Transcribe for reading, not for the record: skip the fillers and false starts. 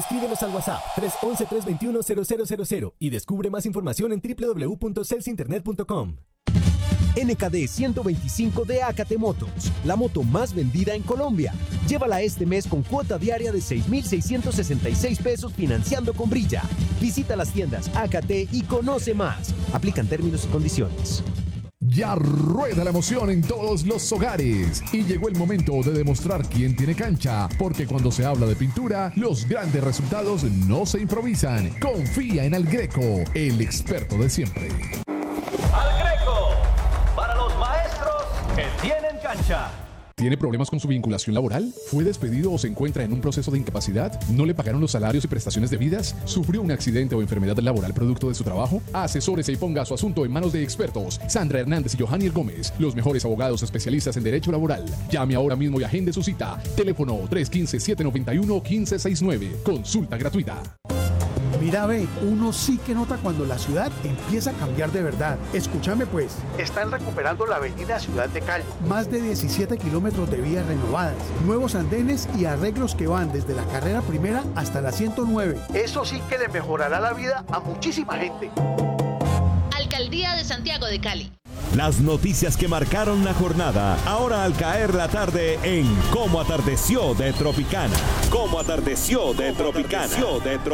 Escríbenos al WhatsApp 311-321-0000 y descubre más información en www.celsinternet.com. NKD 125 de Acate Motors, la moto más vendida en Colombia. Llévala este mes con cuota diaria de 6,666 pesos financiando con Brilla. Visita las tiendas Acate y conoce más. Aplican términos y condiciones. Ya rueda la emoción en todos los hogares y llegó el momento de demostrar quién tiene cancha, porque cuando se habla de pintura, los grandes resultados no se improvisan. Confía en Algreco, el experto de siempre. Algreco, para los maestros que tienen cancha. ¿Tiene problemas con su vinculación laboral? ¿Fue despedido o se encuentra en un proceso de incapacidad? ¿No le pagaron los salarios y prestaciones debidas? ¿Sufrió un accidente o enfermedad laboral producto de su trabajo? Asesórese y ponga su asunto en manos de expertos. Sandra Hernández y Johanniel Gómez, los mejores abogados especialistas en derecho laboral. Llame ahora mismo y agende su cita. Teléfono 315-791-1569. Consulta gratuita. Mira, ve, uno sí que nota cuando la ciudad empieza a cambiar de verdad. Escúchame pues, están recuperando la avenida Ciudad de Cali. Más de 17 kilómetros de vías renovadas, nuevos andenes y arreglos que van desde la carrera primera hasta la 109. Eso sí que le mejorará la vida a muchísima gente. Alcaldía de Santiago de Cali. Las noticias que marcaron la jornada, ahora al caer la tarde en Cómo Atardeció de Tropicana. Cómo Atardeció de Tropicana.